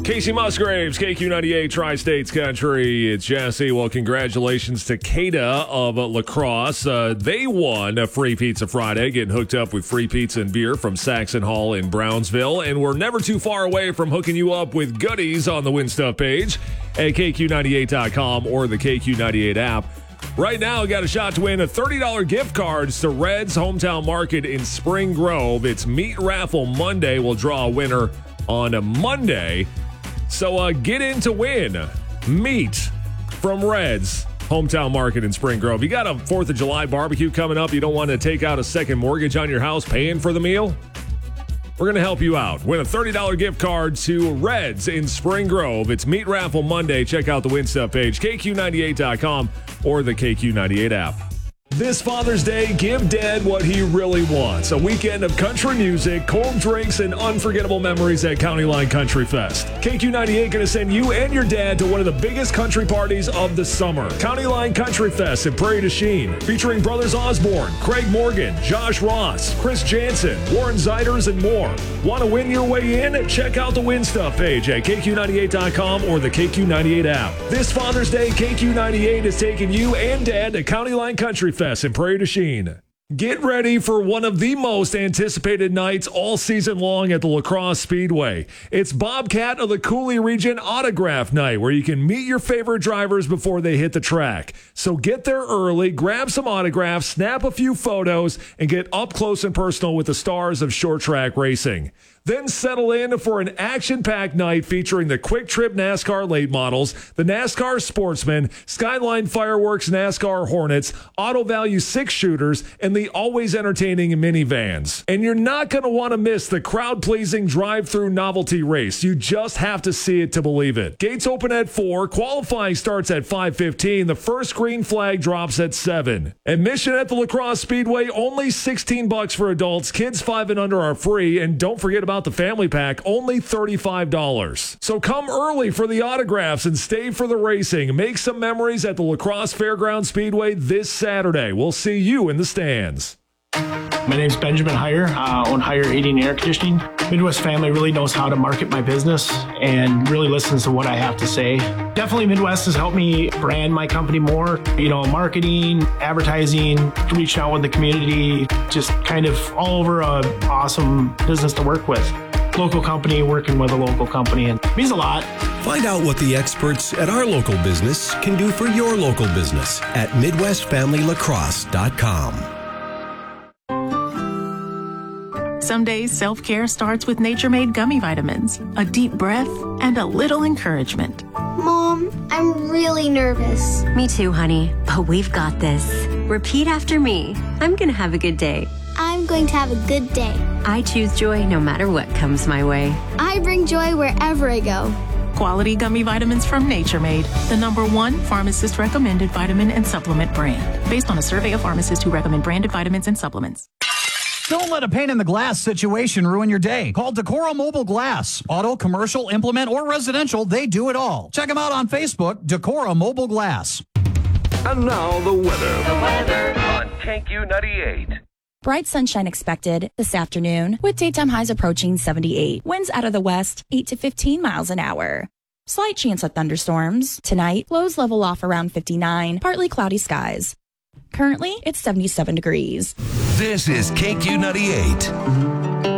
Casey Musgraves, KQ98 Tri-States Country. It's Jesse. Well, congratulations to Cada of La Crosse. They won a Free Pizza Friday, getting hooked up with free pizza and beer from Saxon Hall in Brownsville. And we're never too far away from hooking you up with goodies on the Win Stuff page at KQ98.com or the KQ98 app. Right now, you got a shot to win a $30 gift cards to Red's Hometown Market in Spring Grove. It's Meat Raffle Monday. We'll draw a winner on a Monday. So get in to win meat from Red's Hometown Market in Spring Grove. You got a 4th of July barbecue coming up. You don't want to take out a second mortgage on your house paying for the meal? We're going to help you out. Win a $30 gift card to Red's in Spring Grove. It's Meat Raffle Monday. Check out the Win Stuff page, KQ98.com or the KQ98 app. This Father's Day, give Dad what he really wants. A weekend of country music, cold drinks, and unforgettable memories at County Line Country Fest. KQ98 going to send you and your dad to one of the biggest country parties of the summer. County Line Country Fest in Prairie du Chien, featuring Brothers Osborne, Craig Morgan, Josh Ross, Chris Jansen, Warren Zeiders, and more. Want to win your way in? Check out the Win Stuff page at KQ98.com or the KQ98 app. This Father's Day, KQ98 is taking you and Dad to County Line Country Fest in Prairie du Chien. Get ready for one of the most anticipated nights all season long at the La Crosse Speedway. It's Bobcat of the Coulee Region Autograph Night, where you can meet your favorite drivers before they hit the track. So get there early, grab some autographs, snap a few photos, and get up close and personal with the stars of short track racing. Then settle in for an action-packed night featuring the Quick Trip NASCAR late models, the NASCAR Sportsman, Skyline Fireworks NASCAR Hornets, Auto Value 6 shooters, and the always entertaining minivans. And you're not going to want to miss the crowd-pleasing drive-through novelty race. You just have to see it to believe it. Gates open at 4, qualifying starts at 5:15, the first green flag drops at 7. Admission at the La Crosse Speedway, only $16 for adults, kids 5 and under are free, and don't forget about the family pack, only $35. So come early for the autographs and stay for the racing. Make some memories at the La Crosse Fairgrounds Speedway this Saturday. We'll see you in the stands. My name's Benjamin Heyer, own Heyer Heating and Air Conditioning. Midwest family really knows how to market my business and really listens to what I have to say. Definitely Midwest has helped me brand my company more. Marketing, advertising, reaching out with the community, just kind of all over a awesome business to work with. Local company working with a local company, and it means a lot. Find out what the experts at our local business can do for your local business at MidwestFamilyLacrosse.com. Some days, self-care starts with Nature-Made gummy vitamins, a deep breath, and a little encouragement. Mom, I'm really nervous. Me too, honey, but we've got this. Repeat after me. I'm going to have a good day. I'm going to have a good day. I choose joy no matter what comes my way. I bring joy wherever I go. Quality gummy vitamins from Nature-Made, the #1 pharmacist-recommended vitamin and supplement brand, based on a survey of pharmacists who recommend branded vitamins and supplements. Don't let a pane in the glass situation ruin your day. Call Decora Mobile Glass. Auto, commercial, implement, or residential, they do it all. Check them out on Facebook, Decora Mobile Glass. And now the weather. The weather on KQ98. Bright sunshine expected this afternoon with daytime highs approaching 78. Winds out of the west, 8 to 15 miles an hour. Slight chance of thunderstorms. Tonight, lows level off around 59, partly cloudy skies. Currently, it's 77 degrees. This is KQ98.